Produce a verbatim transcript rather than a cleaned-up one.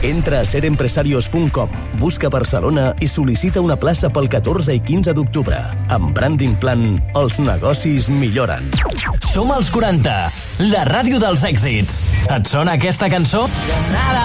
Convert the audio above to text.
Entra a ser empresarios punt com, busca Barcelona i sol·licita una plaça pel catorze i quinze d'octubre. Amb Branding Plan, els negocis milloren. Som als quaranta, la ràdio dels èxits. Et sona aquesta cançó? Nada.